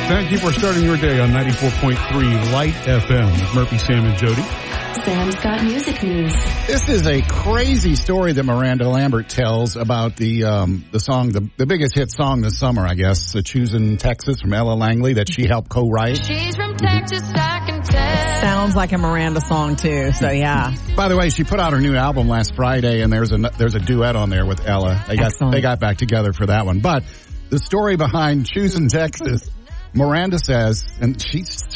Thank you for starting your day on 94.3 Light FM with Murphy, Sam, and Jody. Sam's got music news. This is a crazy story that Miranda Lambert tells about the song, the biggest hit song this summer, I guess, Choosing Texas from Ella Langley that she helped co-write. She's from Texas, I can tell. Sounds like a Miranda song too, so yeah. By the way, she put out her new album last Friday, and there's a duet on there with Ella. They got back together for that one. But the story behind Choosing Texas, Miranda says, and she